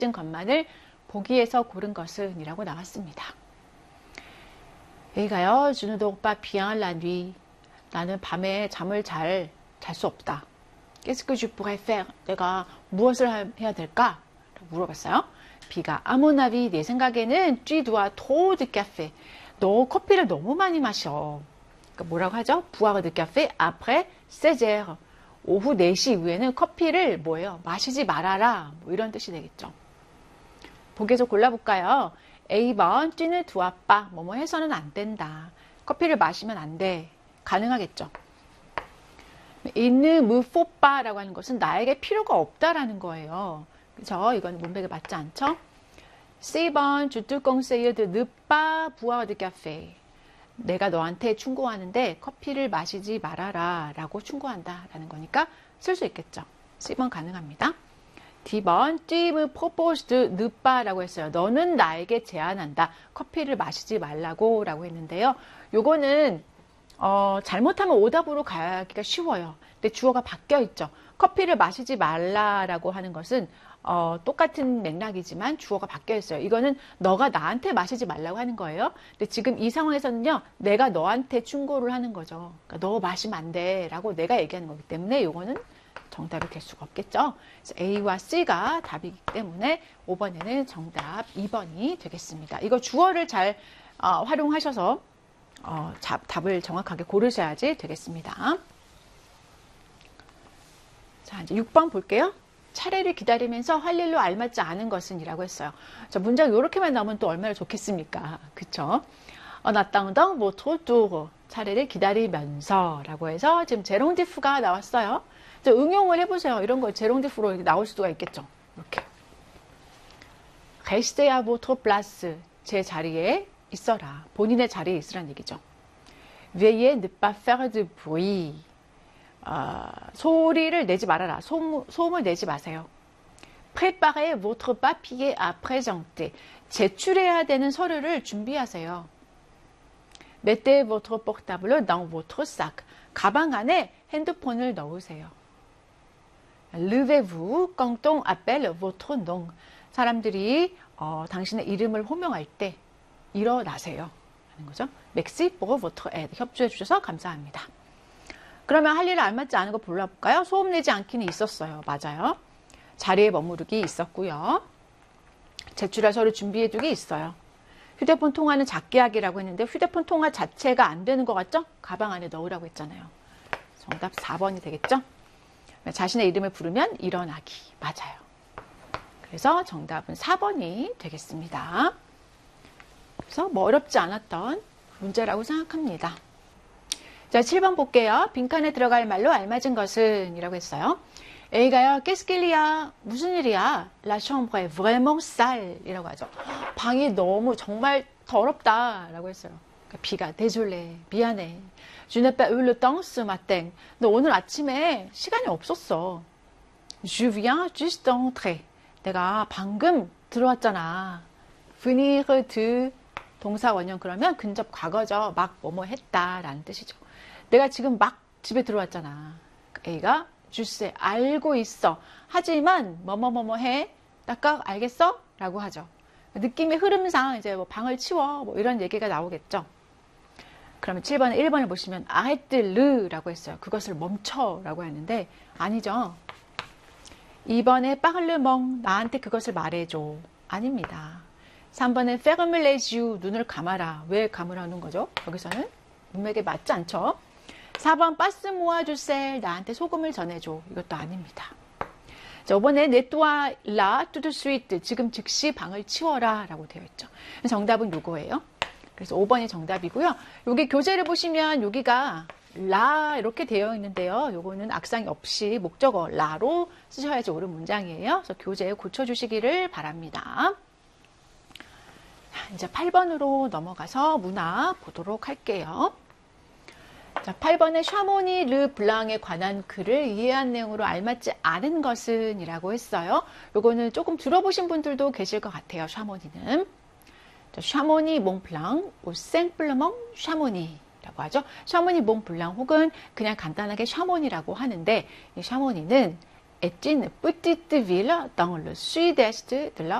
있는 것만을 보기에서 고른 것은 이라고 나왔습니다. 여기가요. Je ne dors pas bien la nuit. 나는 밤에 잠을 잘 수 없다. Qu'est-ce que je pourrais faire? 내가 무엇을 해야 될까? 물어봤어요. B가 à mon avis, 내 생각에는 tu dois trop de café. 너 커피를 너무 많이 마셔. 그러니까 뭐라고 하죠? boire de café après 16h. 오후 4시 이후에는 커피를 뭐예요? 마시지 말아라. 뭐 이런 뜻이 되겠죠. 보기에서 골라볼까요? A번, tu ne dois pas. 뭐뭐 해서는 안 된다. 커피를 마시면 안 돼. 가능하겠죠. Il ne me faut pas 라고 하는 것은 나에게 필요가 없다라는 거예요. 그죠? 이건 문맥에 맞지 않죠? C번, je te conseille de ne pas boire de café. 내가 너한테 충고하는데 커피를 마시지 말아라 라고 충고한다 라는 거니까 쓸 수 있겠죠. C번 가능합니다. D번, tu me proposes de ne pas 라고 했어요. 너는 나에게 제안한다. 커피를 마시지 말라고 라고 했는데요. 요거는 잘못하면 오답으로 가기가 쉬워요. 근데 주어가 바뀌어 있죠. 커피를 마시지 말라라고 하는 것은 똑같은 맥락이지만 주어가 바뀌어 있어요. 이거는 너가 나한테 마시지 말라고 하는 거예요. 근데 지금 이 상황에서는요. 내가 너한테 충고를 하는 거죠. 그러니까 너 마시면 안 돼 라고 내가 얘기하는 거기 때문에 이거는 정답이 될 수가 없겠죠. 그래서 A와 C가 답이기 때문에 5번에는 정답 2번이 되겠습니다. 이거 주어를 잘 활용하셔서 답을 정확하게 고르셔야지 되겠습니다. 자, 이제 6번 볼게요. 차례를 기다리면서 할 일로 알맞지 않은 것은 이라고 했어요. 자, 문장 이렇게만 나오면 또 얼마나 좋겠습니까? 그쵸? 나땅당 모토도 차례를 기다리면서 라고 해서 지금 제롱디프가 나왔어요. 자, 응용을 해보세요. 이런 거 제롱디프로 나올 수가 있겠죠. 이렇게. Restez à votre place. 제 자리에 있어라. 본인의 자리에 있으란 얘기죠. Veillez ne pas faire de bruit. 소리를 내지 말아라. 소음을 내지 마세요. Préparez votre papier à présenter. 제출해야 되는 서류를 준비하세요. Mettez votre portable dans votre sac. 가방 안에 핸드폰을 넣으세요. Levez-vous quand on appelle votre nom. 사람들이 당신의 이름을 호명할 때 일어나세요. 하는 거죠. Merci pour votre aide. 협조해 주셔서 감사합니다. 그러면 할 일을 알맞지 않은 거 골라볼까요? 소음 내지 않기는 있었어요. 맞아요. 자리에 머무르기 있었고요. 제출할 서류 준비해두기 있어요. 휴대폰 통화는 작게 하기라고 했는데 휴대폰 통화 자체가 안 되는 것 같죠? 가방 안에 넣으라고 했잖아요. 정답 4번이 되겠죠? 자신의 이름을 부르면 일어나기. 맞아요. 그래서 정답은 4번이 되겠습니다. 그래서 뭐 어렵지 않았던 문제라고 생각합니다. 자, 7번 볼게요. 빈칸에 들어갈 말로 알맞은 것은 이라고 했어요. A가요. Qu'est-ce qu'il y a? 무슨 일이야? La chambre est vraiment sale 이라고 하죠. 방이 너무 정말 더럽다 라고 했어요. 그러니까 B가 désolé, 미안해. Je n'ai pas eu le temps ce matin. 너 오늘 아침에 시간이 없었어. Je viens juste d'entrer. 내가 방금 들어왔잖아. venir de 동사 원형 그러면 근접 과거죠. 막 뭐뭐 했다라는 뜻이죠. 내가 지금 막 집에 들어왔잖아. A가 주세 알고 있어. 하지만 뭐뭐뭐뭐 해. 딱딱 알겠어? 라고 하죠. 느낌의 흐름상 이제 뭐 방을 치워 뭐 이런 얘기가 나오겠죠. 그러면 7번에 1번을 보시면 arrête-le 라고 했어요. 그것을 멈춰 라고 했는데 아니죠. 2번에 parle-moi 나한테 그것을 말해줘. 아닙니다. 3번에 ferme les yeux 눈을 감아라. 왜 감으라는 거죠? 여기서는 문맥에 맞지 않죠? 4번 passe-moi du sel 나한테 소금을 전해줘. 이것도 아닙니다. 자, 5번에 nettoie la tout de suite 지금 즉시 방을 치워라 라고 되어 있죠. 정답은 요거예요. 그래서 5번이 정답이고요. 여기 교재를 보시면 여기가 라 이렇게 되어 있는데요. 요거는 악상이 없이 목적어 라로 쓰셔야지 옳은 문장이에요. 그래서 교재에 고쳐주시기를 바랍니다. 이제 8번으로 넘어가서 문화 보도록 할게요. 자, 8번에 샤모니 르 블랑에 관한 글을 이해한 내용으로 알맞지 않은 것은 이라고 했어요. 요거는 조금 들어보신 분들도 계실 것 같아요. 샤모니는. 샤모니 몽블랑, 오 생플르멍 샤모니 라고 하죠. 샤모니 몽블랑 혹은 그냥 간단하게 샤모니라고 하는데 이 샤모니는 est une petite ville dans le sud-est de la